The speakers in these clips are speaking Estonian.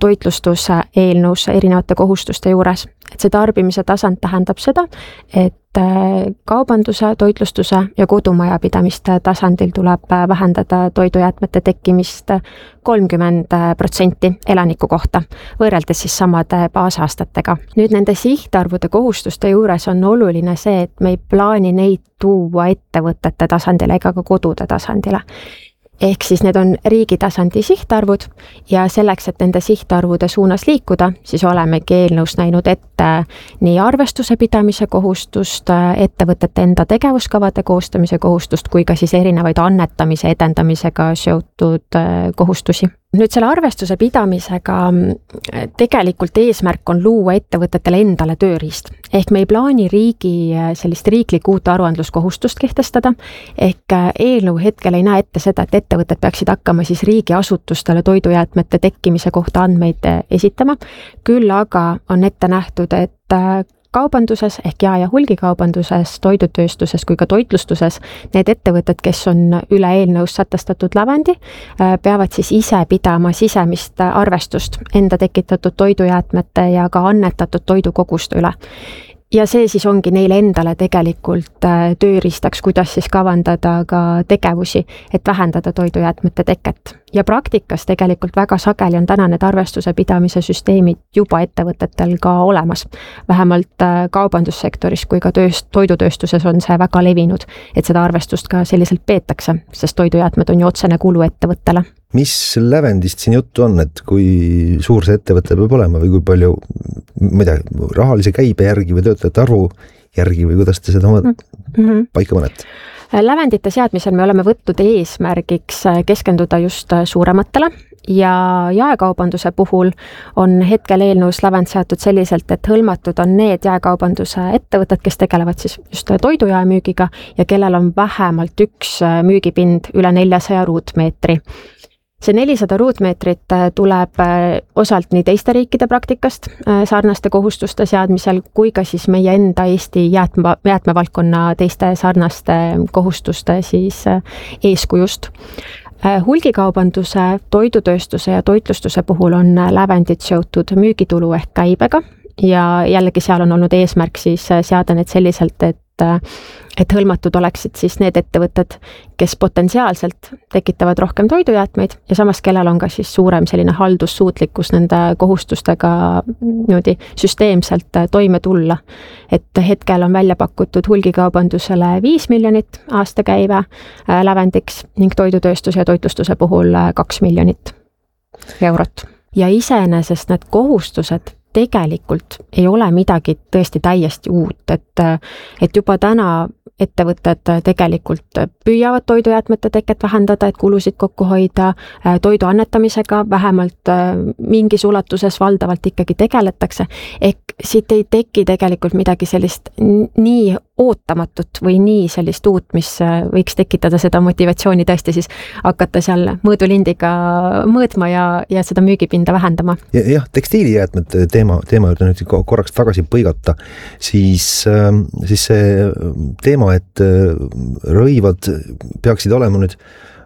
toitlustuse eelnõus erinevate kohustuste juures. Et see tarbimise tasand tähendab seda, et kaubanduse, toitlustuse ja kodumajapidamiste tasandil tuleb vähendada toidujäätmete tekkimist 30% elaniku kohta, võrreldes siis samade baasaastatega. Nüüd nende sihtarvude kohustuste juures on oluline see, et me ei plaani neid tuua ettevõtete tasandile ega ka kodude tasandile. Ehk siis need on riigi tasandi sihtarvud ja selleks, et nende sihtarvude suunas liikuda, siis olemegi eelnõus näinud ette nii arvestuse pidamise kohustust, ettevõtete enda tegevuskavade koostamise kohustust, kui ka siis erinevaid annetamise edendamisega seotud kohustusi. Nüüd selle arvestuse pidamisega tegelikult eesmärk on luua ettevõtetele endale tööriist. Ehk me ei plaani sellist riiklikku uut aruandluskohustust kehtestada, ehk eelnõu hetkel ei näe ette seda, et ettevõtted peaksid hakkama siis riigiasutustele toidujäätmete tekkimise kohta andmeid esitama. Küll aga on ette nähtud, et kaubanduses ehk jaa- ja hulgikaubanduses, toidutööstuses kui ka toitlustuses need ettevõtted, kes on üle eelnõus sätestatud lävendi, peavad siis ise pidama sisemist arvestust enda tekitatud toidujäätmete ja ka annetatud toidukoguste üle. Ja see siis ongi neile endale tegelikult tööriistaks, kuidas siis kavandada ka tegevusi, et vähendada toidujäätmete teket. Ja praktikas tegelikult väga sageli on täna need arvestuse pidamise süsteemid juba ettevõtetel ka olemas. Vähemalt kaubandussektoris kui ka toidutööstuses on see väga levinud, et seda arvestust ka selliselt peetakse, sest toidujäätmed on ju otsene kulu ettevõttele. Mis lävendist siin juttu on, et kui suur see ettevõte peab olema või kui palju, ma ei tea, rahalise käibe järgi või töötajate arvu järgi või kuidas te seda paika panete? Lävendite seadmisel me oleme võtnud eesmärgiks keskenduda just suurematele ja jaekaubanduse puhul on hetkel eelnõus lävend seatud selliselt, et hõlmatud on need jaekaubanduse ettevõtted, kes tegelevad siis just toidujaemüügiga ja kellel on vähemalt üks müügipind üle 400 ruutmeetri. See 400 ruutmeetrit tuleb osalt nii teiste riikide praktikast sarnaste kohustuste seadmisel, kui ka siis meie enda Eesti jäätmevaldkonna teiste sarnaste kohustuste siis eeskujust. Hulgikaubanduse, toidutööstuse ja toitlustuse puhul on lävendid seotud müügitulu ehk käibega ja jällegi seal on olnud eesmärk siis seada need selliselt, et hõlmatud oleksid siis need ettevõtted, kes potentsiaalselt tekitavad rohkem toidujäätmeid ja samas kellel on ka siis suurem selline haldussuutlikkus nende kohustustega niimoodi süsteemselt toime tulla. Et hetkel on välja pakutud hulgikaubandusele 5 miljonit aastakäive lävendiks ning toidutööstuse ja toitlustuse puhul 2 miljonit eurot. Ja iseenesest need kohustused tegelikult ei ole midagi tõesti täiesti uut, et juba täna ettevõtted tegelikult püüavad toidujäätmete teket vähendada, et kulusid kokku hoida, toidu annetamisega vähemalt mingis ulatuses valdavalt ikkagi tegeletakse, ehk siit ei teki tegelikult midagi sellist nii ootamatut või nii sellist uut, mis võiks tekitada seda motivatsiooni tõesti siis hakata seal mõõdulindiga mõõtma ja seda müügipinda vähendama. Jah, tekstiilijäätmete teema juurde nüüd korraks tagasi põigata, siis see teema, et rõivad peaksid olema nüüd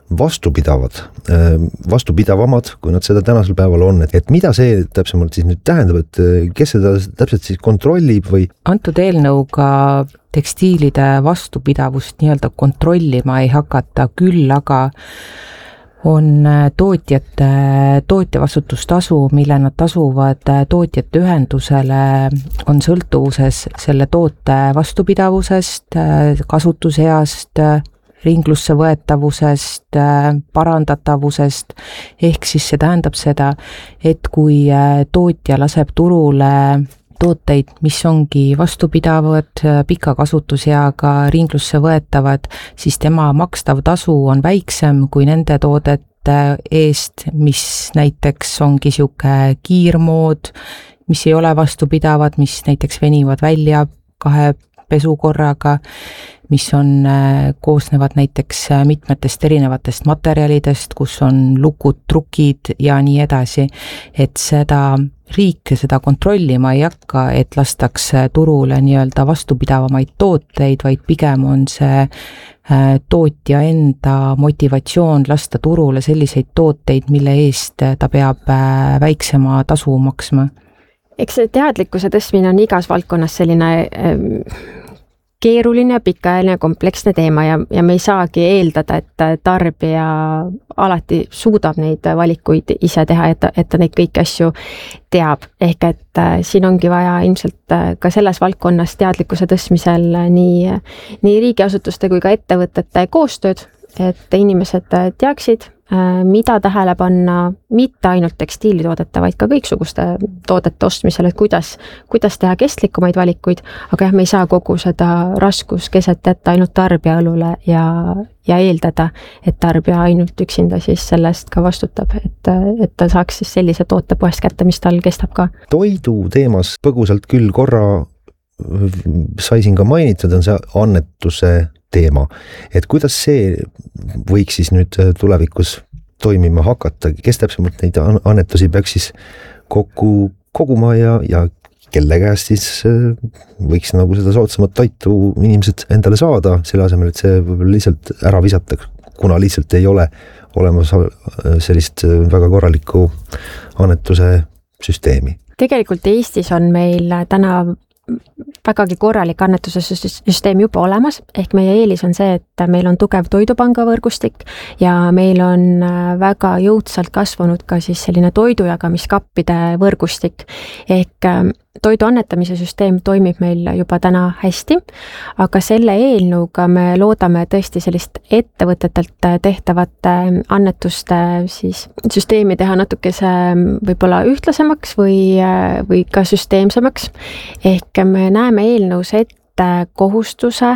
vastupidavamad, kui nad seda tänasel päeval on. Et mida see täpsemalt siis nüüd tähendab, et kes seda täpselt siis kontrollib või? Antud eelnõuga tekstiilide vastupidavust nii-öelda kontrollima ei hakata, küll aga on tootja vastutustasu, mille nad tasuvad tootjate ühendusele, on sõltuvuses selle toote vastupidavusest, kasutuseast, ringlusse võetavusest, parandatavusest, ehk siis see tähendab seda, et kui tootja laseb turule tooteid, mis ongi vastupidavad, pika kasutuseaga, ringlusse võetavad, siis tema makstav tasu on väiksem kui nende toodete eest, mis näiteks ongi sihuke kiirmood, mis ei ole vastupidavad, mis näiteks venivad välja pesukorraga, mis koosnevad näiteks mitmetest erinevatest materjalidest, kus on lukud, trukid ja nii edasi, et seda riik seda kontrollima ei hakka, et lastakse turule nii-öelda vastupidavamaid tooteid, vaid pigem on see tootja enda motivatsioon lasta turule selliseid tooteid, mille eest ta peab väiksema tasu maksma. Eks see teadlikkuse tõstmine on igas valdkonnas selline keeruline, pikaajaline, kompleksne teema ja me ei saagi eeldada, et tarbija alati suudab neid valikuid ise teha, et ta neid kõiki asju teab. Ehk et siin ongi vaja ilmselt ka selles valdkonnas teadlikkuse tõstmisel nii riigiasutuste kui ka ettevõtete koostööd, et inimesed teaksid, mida tähele panna mitte ainult tekstiilitoodete, vaid ka kõiksuguste toodete ostmisel, et kuidas teha kestlikumaid valikuid, aga jah, me ei saa kogu seda raskuskeset jätta ainult tarbija õlule ja eeldada, et tarbija ainult üksinda siis sellest ka vastutab, et ta saaks siis sellise toote poest kätte, mis tal kestab ka. Toidu teemas põgusalt küll korra sai siin ka mainitud, on see annetuse teema, et kuidas see võiks siis nüüd tulevikus toimima hakata, kes täpsemalt neid annetusi peaks siis kokku koguma ja kelle käest siis võiks nagu seda soodsamat toitu inimesed endale saada, selle asemel, et see võib-olla lihtsalt ära visata, kuna lihtsalt ei ole olemas sellist väga korralikku annetuse süsteemi. Tegelikult Eestis on meil täna vägagi korralik annetuse süsteem juba olemas, ehk meie eelis on see, et meil on tugev toidupanga võrgustik ja meil on väga jõudsalt kasvanud ka siis selline toidujagamiskappide võrgustik, ehk toidu annetamise süsteem toimib meil juba täna hästi, aga selle eelnõuga me loodame tõesti sellist ettevõtetelt tehtavate annetuste siis süsteemi teha natukese võib-olla ühtlasemaks või ka süsteemsemaks, ehk me näeme eelnõus ette kohustuse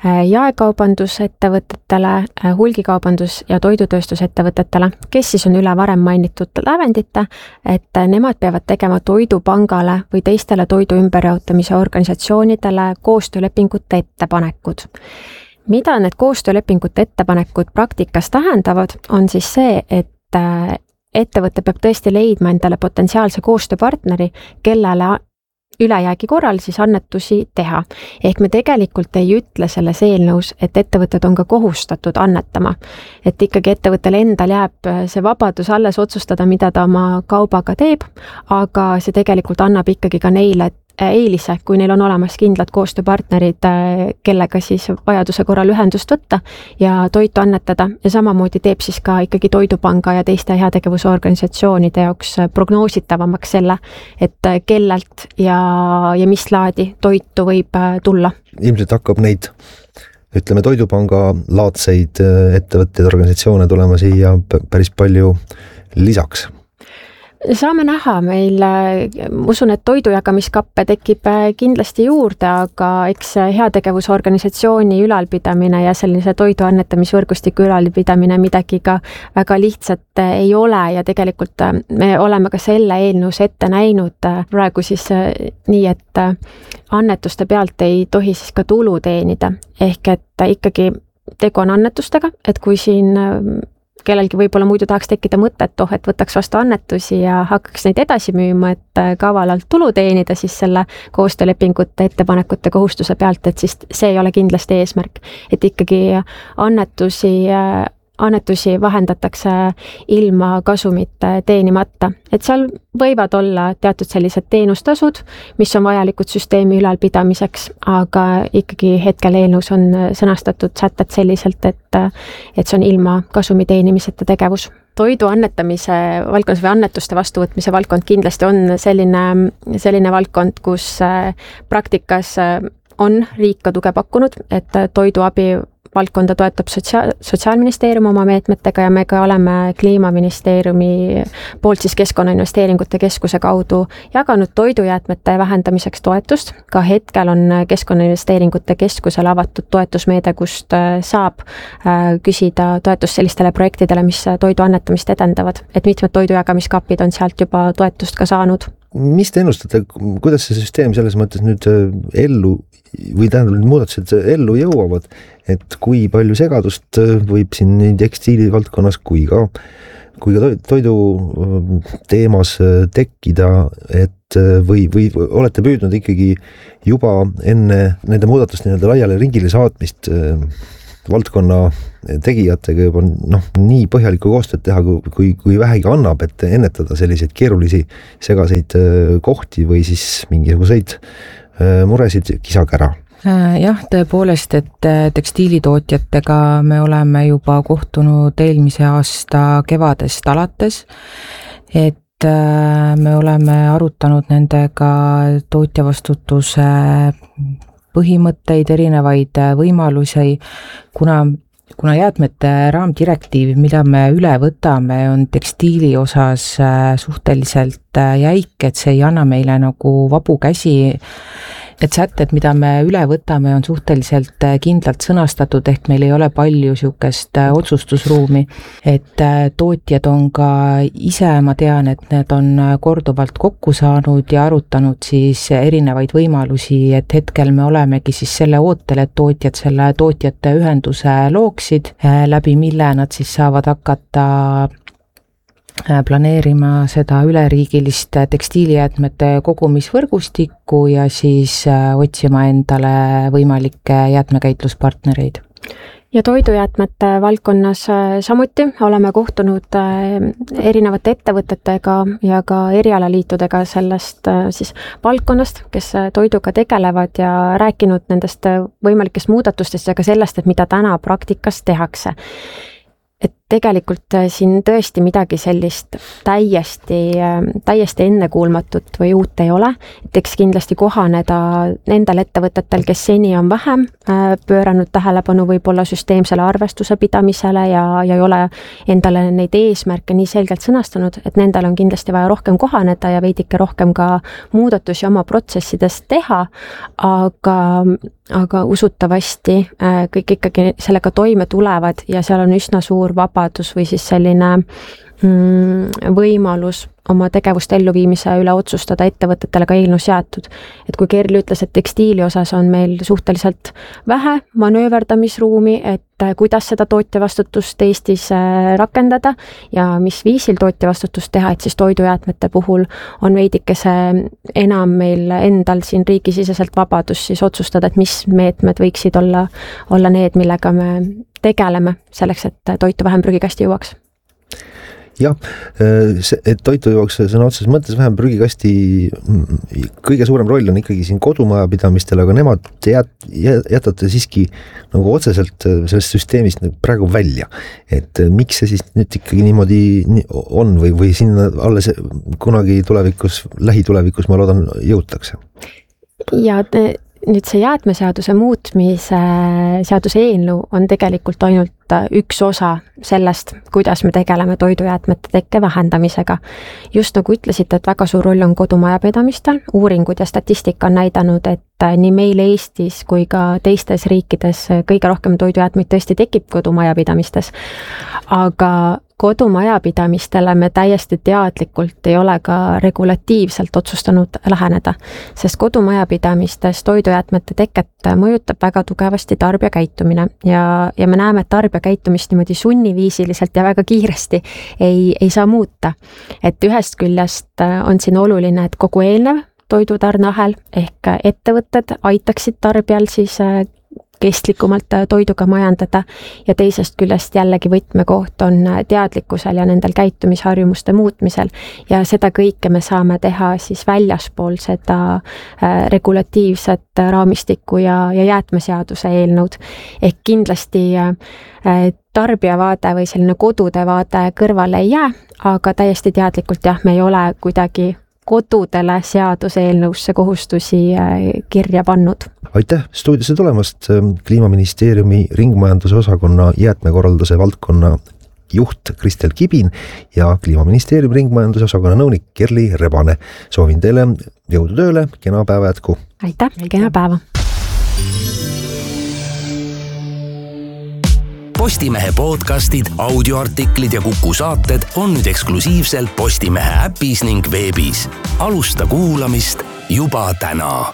jaekaubandusettevõtetele, hulgikaubandus- ja toidutööstusettevõtetele, kes siis on üle varem mainitud lävendite, et nemad peavad tegema toidupangale või teistele toidu ümberjaotamise organisatsioonidele koostöölepingute ettepanekud. Mida need koostöölepingute ettepanekud praktikas tähendavad, on siis see, et ettevõte peab tõesti leidma endale potentsiaalse koostööpartneri, kellele ülejäägi korral siis annetusi teha. Ehk me tegelikult ei ütle selles eelnõus, et ettevõtted on ka kohustatud annetama. Et ikkagi ettevõttele endal jääb see vabadus alles otsustada, mida ta oma kaubaga teeb, aga see tegelikult annab ikkagi ka neile eelise, kui neil on olemas kindlad koostööpartnerid, kellega siis vajaduse korral ühendust võtta ja toitu annetada ja samamoodi teeb siis ka ikkagi Toidupanga ja teiste heategevusorganisatsioonide jaoks prognoositavamaks selle, et kellelt ja mis laadi toitu võib tulla. Ilmselt hakkab neid, ütleme, Toidupanga laadseid ettevõtteid, organisatsioone tulema siia päris palju lisaks. Saame näha, meil usun, et toidujagamiskappe tekib kindlasti juurde, aga eks heategevusorganisatsiooni ülalpidamine ja sellise toidu annetamisvõrgustiku ülalpidamine midagi ka väga lihtsat ei ole ja tegelikult me oleme ka selle eelnõus ette näinud praegu siis nii, et annetuste pealt ei tohi siis ka tulu teenida, ehk et ikkagi tegu on annetustega, et kui siin kellelgi võib-olla muidu tahaks tekkida mõtet, et võtaks vastu annetusi ja hakkaks neid edasi müüma, et kavalalt tulu teenida siis selle koostöölepingute ettepanekute kohustuse pealt, et siis see ei ole kindlasti eesmärk, et ikkagi annetusi vahendatakse ilma kasumit teenimata. Et seal võivad olla teatud sellised teenustasud, mis on vajalikud süsteemi ülalpidamiseks, aga ikkagi hetkel eelnõus on sõnastatud sätted selliselt, et see on ilma kasumi teenimiseta tegevus. Toidu annetamise valdkonnas või annetuste vastuvõtmise valdkond kindlasti on selline valdkond, kus praktikas on riik ka tuge pakkunud, et toiduabi valdkonda toetab Sotsiaalministeerium oma meetmetega ja me ka oleme Kliimaministeeriumi poolt siis Keskkonnainvesteeringute Keskuse kaudu jaganud toidujäätmete vähendamiseks toetust. Ka hetkel on Keskkonnainvesteeringute Keskusel avatud toetusmeede, kust saab küsida toetust sellistele projektidele, mis toidu annetamist edendavad. Et mitmed toidujagamiskapid on sealt juba toetust ka saanud. mis te ennustate, kuidas see süsteem selles mõttes nüüd ellu või tähendab need muudatused ellu jõuavad, et kui palju segadust võib siin nii tekstiili valdkonnas kui ka toidu teemas tekkida, et või olete püüdnud ikkagi juba enne nende muudatuste nii-öelda laiale ringile saatmist valdkonna tegijatega juba nii põhjalikku koostööd teha, kui vähegi annab, et ennetada selliseid keerulisi segaseid kohti või siis mingisuguseid muresid kisakära? Jah, tõepoolest, et tekstiilitootjatega me oleme juba kohtunud eelmise aasta kevadest alates, et me oleme arutanud nendega tootjavastutuse põhimõtteid, erinevaid võimalusi, kuna jäätmete raamdirektiiv, mida me üle võtame, on tekstiili osas suhteliselt jäik, et see ei anna meile nagu vabu käsi. Et sätted, mida me üle võtame, on suhteliselt kindlalt sõnastatud, ehk meil ei ole palju niisugust otsustusruumi, et tootjad on ka ise, ma tean, et need on korduvalt kokku saanud ja arutanud siis erinevaid võimalusi, et hetkel me olemegi siis selle ootel, et tootjad selle tootjate ühenduse looksid, läbi mille nad siis saavad hakata planeerima seda üleriigilist tekstiilijäätmete kogumisvõrgustikku ja siis otsima endale võimalikke jäätmekäitluspartnereid. Ja toidujäätmete valdkonnas samuti oleme kohtunud erinevate ettevõtetega ja ka erialaliitudega sellest siis valdkonnast, kes toiduga tegelevad ja rääkinud nendest võimalikest muudatustest ja ka sellest, et mida täna praktikas tehakse. Et tegelikult siin tõesti midagi sellist täiesti ennekuulmatut või uut ei ole, et eks kindlasti kohaneda nendel ettevõtetel, kes seni on vähem pööranud tähelepanu võib-olla süsteemsele arvestuse pidamisele ja ei ole endale neid eesmärke nii selgelt sõnastanud, et nendel on kindlasti vaja rohkem kohaneda ja veidike rohkem ka muudatusi oma protsessides teha, aga usutavasti kõik ikkagi sellega toime tulevad ja seal on üsna suur vabadus või siis selline võimalus oma tegevust elluviimise üle otsustada ettevõtetele ka eelnõus jäetud. Et kui Kerli ütles, et tekstiili osas on meil suhteliselt vähe manööverdamisruumi, et kuidas seda tootjavastutust Eestis rakendada ja mis viisil tootjavastutust teha, et siis toidujäätmete puhul on veidikese enam meil endal siin riigisiseselt vabadus siis otsustada, et mis meetmed võiksid olla need, millega me tegeleme selleks, et toitu vähem prügikasti jõuaks. Jah, et toitu jõuaks sõna otseses mõttes vähem prügikasti, kõige suurem roll on ikkagi siin kodumajapidamistel, aga nemad jätate siiski nagu otseselt sellest süsteemist praegu välja. Et miks see siis nüüd ikkagi niimoodi on või sinna alles kunagi tulevikus, lähitulevikus ma loodan jõutakse? Ja nüüd see jäätmeseaduse muutmise seaduse eelnõu on tegelikult ainult üks osa sellest, kuidas me tegeleme toidujäätmete tekke vähendamisega. Just nagu ütlesite, et väga suur roll on kodumajapidamistel, uuringud ja statistika on näidanud, et nii meil Eestis kui ka teistes riikides kõige rohkem toidujäätmeid tõesti tekib kodumajapidamistes, aga kodumajapidamistele me täiesti teadlikult ei ole ka regulatiivselt otsustanud läheneda, sest kodumajapidamistes toidujäätmete teket mõjutab väga tugevasti tarbijakäitumine ja me näeme, et tarbijakäitumist niimoodi sunniviisiliselt ja väga kiiresti ei saa muuta. Et ühest küljest on siin oluline, et kogu eelnev toidutarneahel ehk ettevõtted aitaksid tarbijal siis kestlikumalt toiduga majandada ja teisest küljest jällegi võtmekoht on teadlikkusel ja nendel käitumisharjumuste muutmisel ja seda kõike me saame teha siis väljaspool seda regulatiivset raamistikku ja jäätmeseaduse eelnõud. Ehk kindlasti tarbijavaade või selline kodude vaade kõrvale ei jää, aga täiesti teadlikult jah, me ei ole kuidagi kodudele seaduseelnõusse kohustusi kirja pannud. Aitäh stuudiosse tulemast, Kliimaministeeriumi ringmajanduse osakonna jäätmekorralduse valdkonna juht Kristel Kibin ja Kliimaministeeriumi ringmajanduse osakonna nõunik Kerli Rebane. Soovin teile jõudu tööle, kena päeva jätku. Aitäh, kena päeva. Postimehe podcastid, audioartiklid ja Kuku saated on nüüd eksklusiivselt Postimehe äpis ning veebis. Alusta kuulamist juba täna.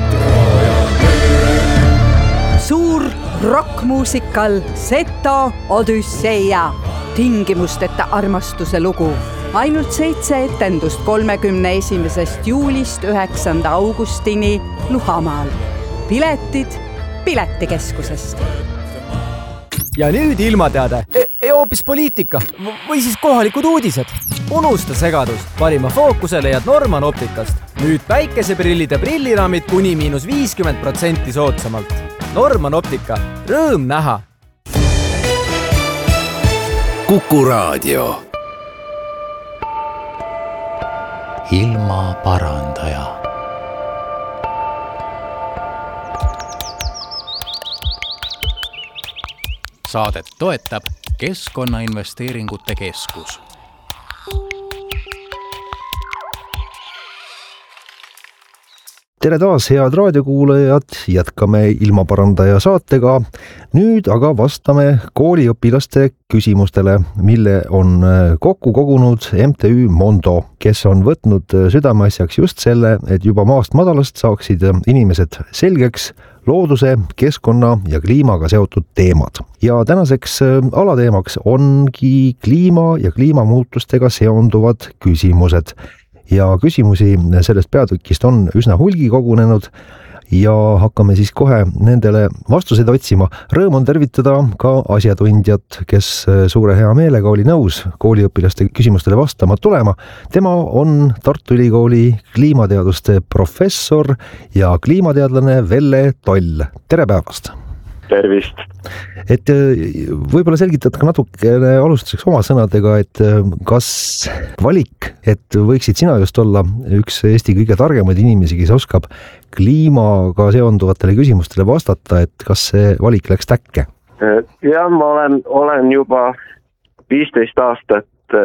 Suur rockmuusikal Seto Odüsseia. Tingimusteta armastuse lugu. Ainult 7 etendust 31. juulist 9. augustini Luhamaal. Piletid Piletikeskusest. Ja nüüd ilmateade. Hoopis poliitika või siis kohalikud uudised. Unusta segadus. Parima fookuse leiad Norman Optikast. Nüüd päikeseprillide prilliraamid kuni -50% soodsamalt. Norman Optika. Rõõm näha. Kuku Raadio. Ilma parandaja. Saadet toetab Keskkonnainvesteeringute Keskus. Tere taas, head raadiokuulajad, jätkame Ilmaparandaja saatega. Nüüd aga vastame kooliõpilaste küsimustele, mille on kokku kogunud MTÜ Mondo, kes on võtnud südameasjaks just selle, et juba maast madalast saaksid inimesed selgeks looduse, keskkonna ja kliimaga seotud teemad. Ja tänaseks alateemaks ongi kliima ja kliimamuutustega seonduvad küsimused. Ja küsimusi sellest peatükist on üsna hulgi kogunenud ja hakkame siis kohe nendele vastuseid otsima. Rõõm on tervitada ka asjatundjat, kes suure hea meelega oli nõus kooliõpilaste küsimustele vastama tulema. Tema on Tartu Ülikooli kliimateaduste professor ja kliimateadlane Velle Toll. Tere päevast! Tervist! Et võib-olla selgitad ka natukene alustuseks oma sõnadega, et kas valik, et võiksid sina just olla üks Eesti kõige targemaid inimesi, kes oskab kliimaga seonduvatele küsimustele vastata, et kas see valik läks täkke? Ja ma olen juba 15 aastat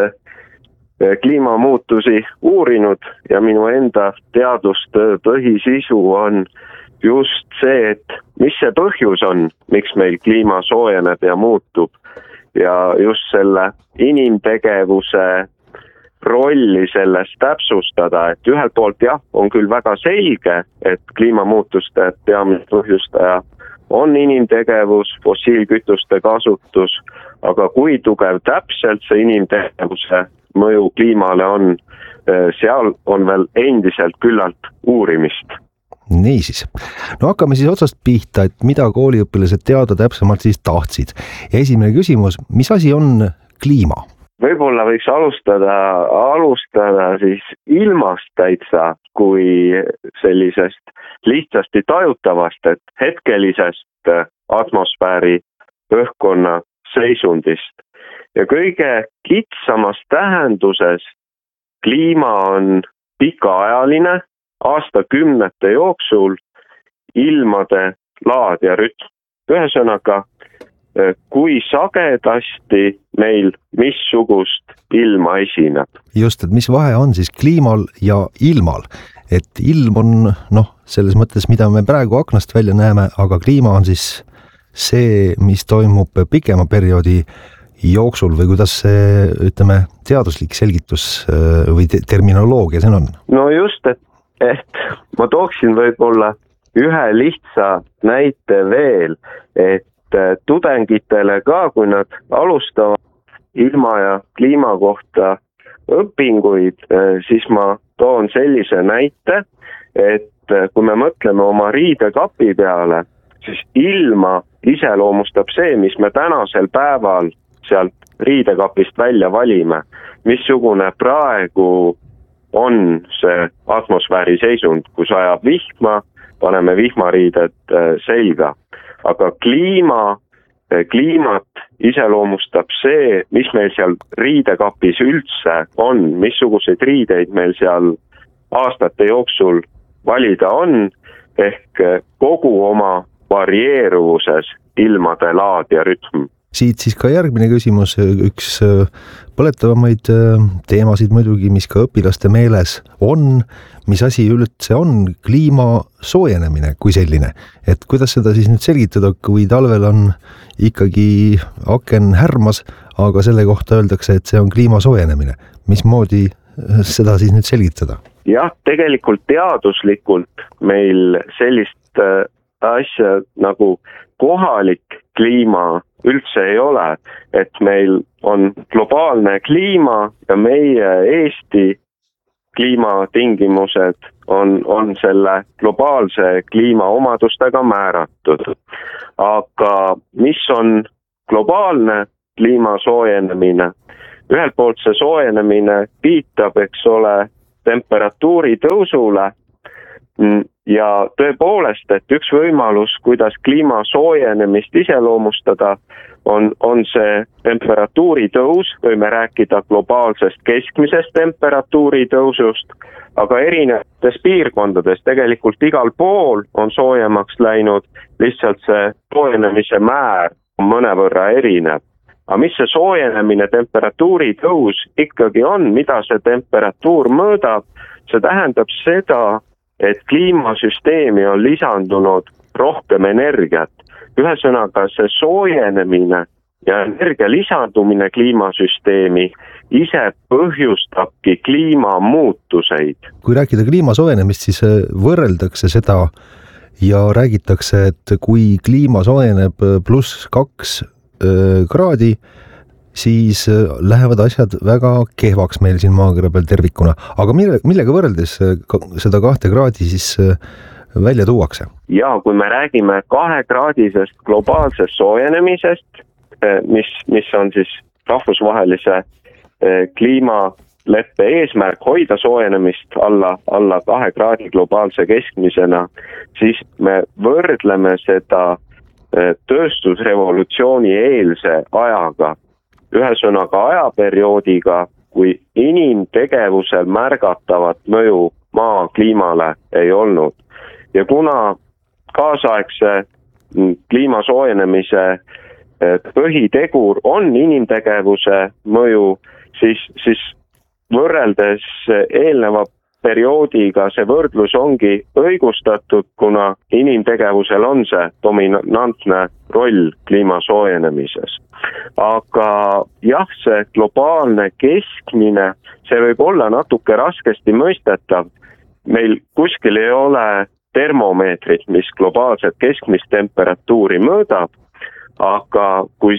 kliimamuutusi uurinud ja minu enda teadustöö põhisisu on just see, et mis see põhjus on, miks meil kliima soojeneb ja muutub ja just selle inimtegevuse rolli sellest täpsustada, et ühelt poolt jah, on küll väga selge, et kliimamuutuste peamine põhjustaja on inimtegevus, fossiilkütuste kasutus, aga kui tugev täpselt see inimtegevuse mõju kliimale on, seal on veel endiselt küllalt uurimist. Niisiis. No hakkame siis otsast pihta, et mida kooliõpilased teada täpsemalt siis tahtsid. Ja esimene küsimus, mis asi on kliima? Võib-olla võiks alustada siis ilmast täitsa kui sellisest lihtsasti tajutavast, et hetkelisest atmosfääri õhkkonna seisundist. Ja kõige kitsamas tähenduses kliima on pikaajaline, aastakümnete jooksul ilmade laad ja rütm. Ühesõnaga, kui sagedasti meil missugust ilma esineb. Just, et mis vahe on siis kliimal ja ilmal? Et ilm on, selles mõttes, mida me praegu aknast välja näeme, aga kliima on siis see, mis toimub pikema perioodi jooksul või kuidas see, ütleme, teaduslik selgitus või terminoloogia see on? No just, et ma tooksin võib-olla ühe lihtsa näite veel, et tudengitele ka, kui nad alustavad ilma ja kliima kohta õpinguid, siis ma toon sellise näite, et kui me mõtleme oma riidekapi peale, siis ilma iseloomustab see, mis me tänasel päeval sealt riidekapist välja valime, missugune praegu on see atmosfääri seisund, kus ajab vihma, paneme vihmariided selga. Aga kliimat iseloomustab see, mis meil seal riidekapis üldse on, missuguseid riideid meil seal aastate jooksul valida on, ehk kogu oma varieeruvuses ilmade laad ja rütm. Siit siis ka järgmine küsimus, üks põletavamaid teemasid muidugi, mis ka õpilaste meeles on, mis asi üldse on kliima soojenemine kui selline, et kuidas seda siis nüüd selgitada, kui talvel on ikkagi aken härmas, aga selle kohta öeldakse, et see on kliima soojenemine. Mismoodi seda siis nüüd selgitada? Jah, tegelikult teaduslikult meil sellist asja nagu kohalik kliima üldse ei ole, et meil on globaalne kliima ja meie Eesti kliimatingimused on selle globaalse kliima omadustega määratud. Aga mis on globaalne kliima soojenemine? Ühelt poolt see soojenemine viitab, eks ole, temperatuuri tõusule ja tõepoolest, et üks võimalus, kuidas kliima soojenemist iseloomustada, on see temperatuuri tõus, võime rääkida globaalsest keskmisest temperatuuri tõusust, aga erinevates piirkondades tegelikult igal pool on soojemaks läinud, lihtsalt see soojenemise määr on mõnevõrra erinev. Aga mis see soojenemine, temperatuuri tõus ikkagi on, mida see temperatuur mõõdab, see tähendab seda, et kliimasüsteemi on lisandunud rohkem energiat. Ühesõnaga see soojenemine ja energia lisandumine kliimasüsteemi ise põhjustabki kliimamuutuseid. Kui rääkida kliima soojenemist, siis võrreldakse seda ja räägitakse, et kui kliima soojeneb +2 kraadi, siis lähevad asjad väga kehvaks meil siin maakera peal tervikuna. Aga millega võrreldes seda 2 kraadi siis välja tuuakse? Ja kui me räägime 2-kraadisest globaalsest soojenemisest, mis on siis rahvusvahelise kliimaleppe eesmärk hoida soojenemist alla 2 kraadi globaalse keskmisena, siis me võrdleme seda tööstusrevolutsiooni eelse ajaga. Ühesõnaga ajaperioodiga, kui inimtegevusel märgatavat mõju maa kliimale ei olnud. Ja kuna kaasaegse kliima soojenemise põhitegur on inimtegevuse mõju, siis võrreldes eelneva perioodiga see võrdlus ongi õigustatud, kuna inimtegevusel on see dominantne roll kliima soojenemises. Aga jah, see globaalne keskmine, see võib olla natuke raskesti mõistetav. Meil kuskil ei ole termomeetrit, mis globaalset keskmist temperatuuri mõõdab, aga kui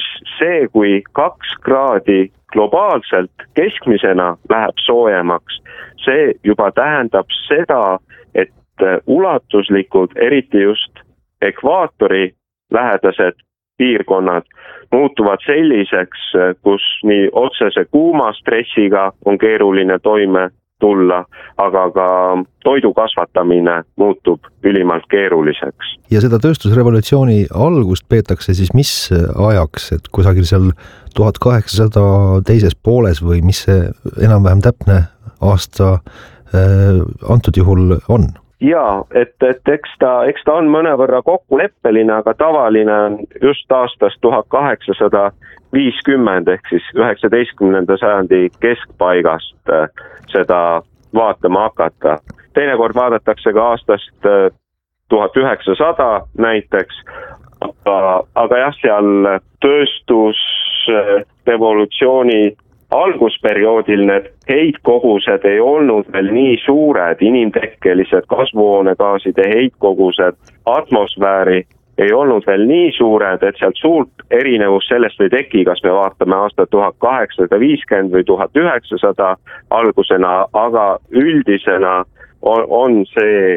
2 kraadi globaalselt keskmisena läheb soojemaks, see juba tähendab seda, et ulatuslikud, eriti just ekvaatori lähedased piirkonnad muutuvad selliseks, kus nii otsese kuumastressiga on keeruline toime tulla, aga ka toidu kasvatamine muutub ülimalt keeruliseks. Ja seda tööstusrevolutsiooni algust peetakse siis mis ajaks, et kusagil seal 1800 teises pooles või mis see enam-vähem täpne aasta antud juhul on? Jaa, et eks ta on mõnevõrra kokkuleppeline, aga tavaline on just aastast 1850 ehk siis 19. sajandi keskpaigast seda vaatama hakata. Teinekord vaadatakse ka aastast 1900 näiteks, aga jah, seal tööstusrevolutsiooni algusperioodil need heitkogused ei olnud veel nii suured, inimtekkelised kasvuhoonegaaside heitkogused atmosfääri ei olnud veel nii suured, et sealt suurt erinevus sellest ei teki, kas me vaatame aasta 1850 või 1900 algusena, aga üldisena on see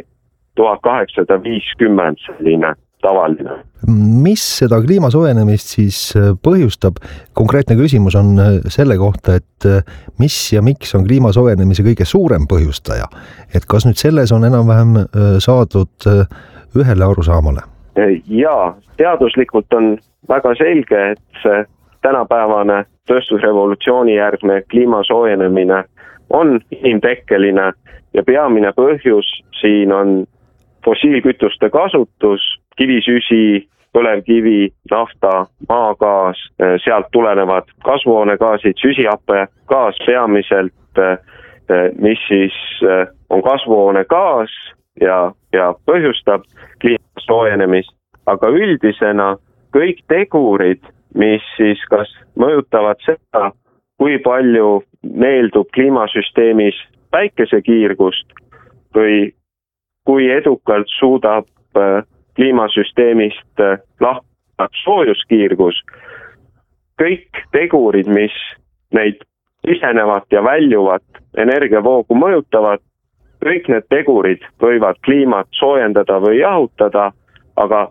1850 selline tavaline. Mis seda kliima soojenemist siis põhjustab? Konkreetne küsimus on selle kohta, et mis ja miks on kliima soojenemise kõige suurem põhjustaja? Et kas nüüd selles on enam-vähem saadud ühele arusaamale? Jaa, teaduslikult on väga selge, et see tänapäevane tööstusrevolutsiooni järgne kliima soojenemine on inimtekkeline ja peamine põhjus siin on fossiilkütuste kasutus, kivisüsi, põlevkivi, nafta, maagaas, sealt tulenevad kasvuhoonegaasid, süsihappegaas peamiselt, mis siis on kasvuhoonegaas ja põhjustab kliima soojenemist, aga üldisena kõik tegurid, mis siis kas mõjutavad seda, kui palju neeldub kliimasüsteemis päikesekiirgust või kui edukalt suudab kliimasüsteemist lahkuda soojuskiirgus. Kõik tegurid, mis neid sisenevat ja väljuvat energiavoogu mõjutavad, kõik need tegurid võivad kliimat soojendada või jahutada, aga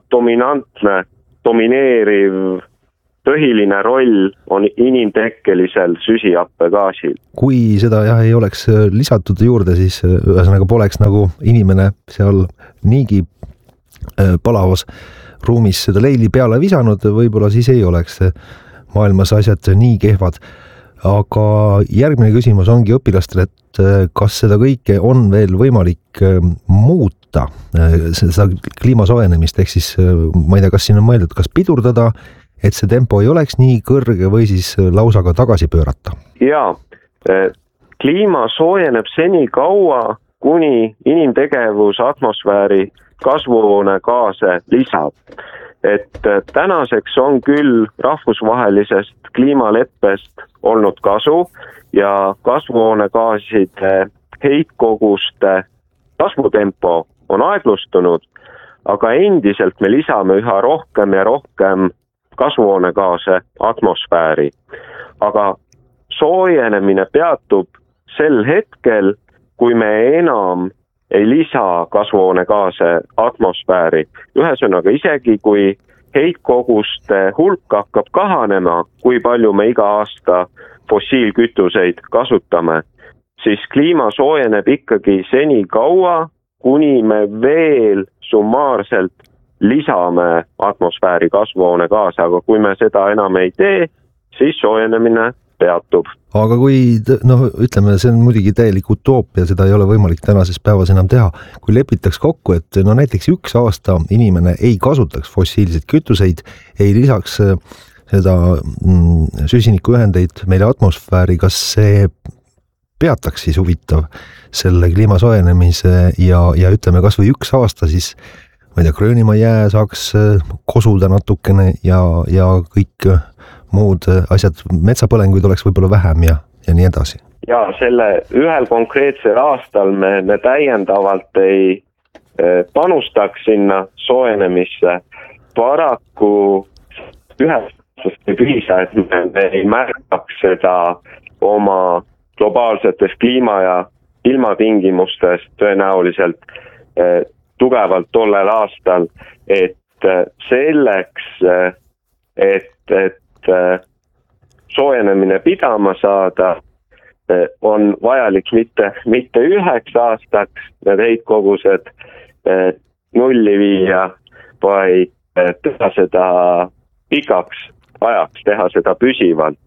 domineeriv põhiline roll on inimtekkelisel süsihappegaasil. Kui seda ei oleks lisatud juurde, siis ühesõnaga poleks nagu inimene seal niigi palavas ruumis seda leili peale visanud, võib-olla siis ei oleks maailmas asjad nii kehvad. Aga järgmine küsimus ongi õpilastele, et kas seda kõike on veel võimalik muuta, seda kliima soojenemist, ehk siis ma ei tea, kas siin on mõeldud, kas pidurdada, et see tempo ei oleks nii kõrge või siis lausa ka tagasi pöörata? Jaa, kliima soojeneb seni kaua, kuni inimtegevus atmosfääri kasvuhoonegaase lisab. Et tänaseks on küll rahvusvahelisest kliimaleppest olnud kasu ja kasvuhoonegaaside heitkoguste kasvutempo on aeglustunud, aga endiselt me lisame üha rohkem ja rohkem kasvuhoonegaase atmosfääri. Aga soojenemine peatub sel hetkel, kui me enam ei lisa kasvuhoonegaase atmosfääri. Ühesõnaga, isegi kui heitkoguste hulk hakkab kahanema, kui palju me iga aasta fossiilkütuseid kasutame, siis kliima soojeneb ikkagi seni kaua, kuni me veel summaarselt lisame atmosfääri kasvuhoonegaase, aga kui me seda enam ei tee, siis soojenemine peatub. Aga kui, ütleme, see on muidugi täielik utoopia, seda ei ole võimalik tänases päevas enam teha. Kui lepitaks kokku, et näiteks 1 aasta inimene ei kasutaks fossiilseid kütuseid, ei lisaks seda süsinikuühendeid meile atmosfääri, kas see peataks siis huvitav selle kliima soojenemise ja ütleme kas või 1 aasta siis, ma ei tea, Gröönimaa jää saaks kosuda natukene ja kõik muud asjad, metsapõlenguid oleks võib-olla vähem ja nii edasi. Ja selle ühel konkreetsel aastal me täiendavalt ei panustaks sinna soojenemisse. Paraku ühest aastast ei piisa, et me ei märkaks seda oma globaalsetes kliima- ja ilmatingimustes tõenäoliselt tugevalt tollel aastal, et selleks, et soojenemine pidama saada, on vajalik mitte 1 aastaks need heitkogused nulli viia, vaid teha seda pikaks ajaks, teha seda püsivalt,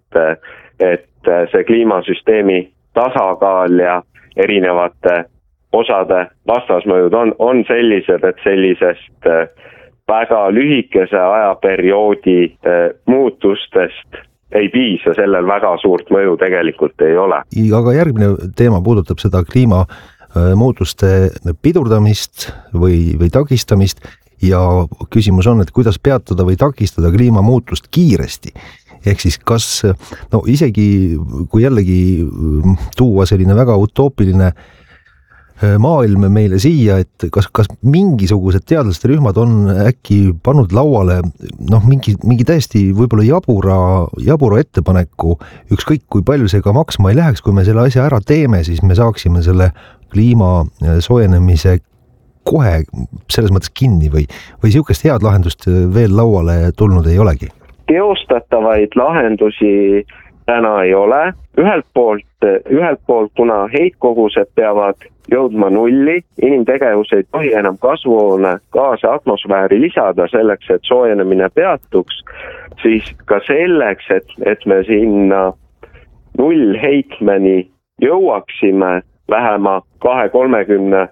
et see kliimasüsteemi tasakaal ja erinevate osade vastasmõjud on sellised, et sellisest väga lühikese ajaperioodi muutustest ei piisa, sellel väga suurt mõju tegelikult ei ole. Aga järgmine teema puudutab seda kliimamuutuste pidurdamist või takistamist ja küsimus on, et kuidas peatada või takistada kliimamuutust kiiresti. Ehk siis kas, isegi kui jällegi tuua selline väga utoopiline maailm meile siia, et kas mingisugused teadlaste rühmad on äkki pannud lauale mingi täiesti võib-olla jabura ettepaneku, ükskõik kui palju see ka maksma ei läheks, kui me selle asja ära teeme, siis me saaksime selle kliima soojenemise kohe selles mõttes kinni või niisugust head lahendust veel lauale tulnud ei olegi? Teostatavaid lahendusi täna ei ole. Ühelt poolt, kuna heitkogused peavad jõudma nulli, inimtegevus ei tohi enam kasvuhoonegaase atmosfääri lisada selleks, et soojenemine peatuks, siis ka selleks, et me sinna nullheitmeni jõuaksime lähema 20-30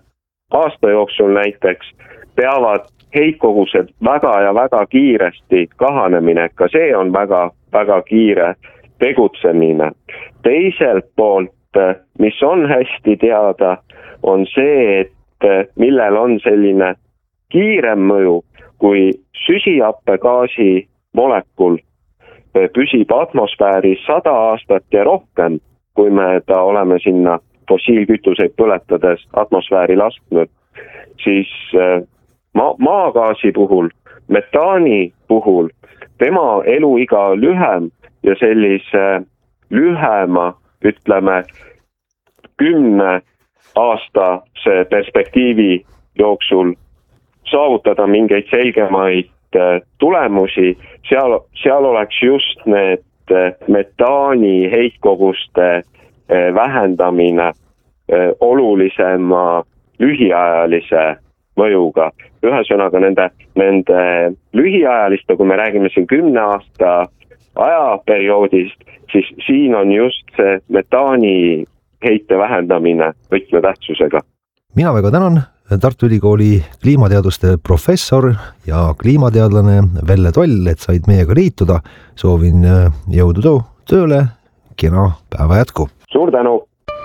aasta jooksul näiteks peavad heitkogused väga ja väga kiiresti kahanemine, ka see on väga, väga kiire tegutsemine. Teiselt poolt, mis on hästi teada, on see, et millel on selline kiirem mõju, kui süsihappegaasi molekul püsib atmosfääris 100 aastat ja rohkem, kui me ta oleme sinna fossiilkütuseid põletades atmosfääri lasknud, siis maagaasi puhul, metaani puhul, tema eluiga lühem ja sellise lühema, ütleme, 10 aastase perspektiivi jooksul saavutada mingeid selgemaid tulemusi, seal oleks just need metaani heitkoguste vähendamine olulisema lühiajalise mõjuga. Ühesõnaga nende lühiajaliste, kui me räägime siin 10 aasta ajaperioodist, siis siin on just see metaani heite vähendamine võtmetähtsusega. Mina väga tänan Tartu Ülikooli kliimateaduste professor ja kliimateadlane Velle Toll, et said meiega liituda. Soovin jõudu tööle, kena päeva jätku. Suur tänu!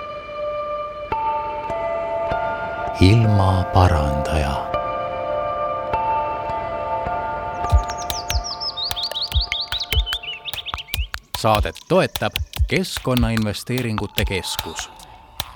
Ilmaparandaja. Saadet toetab Keskkonnainvesteeringute Keskus.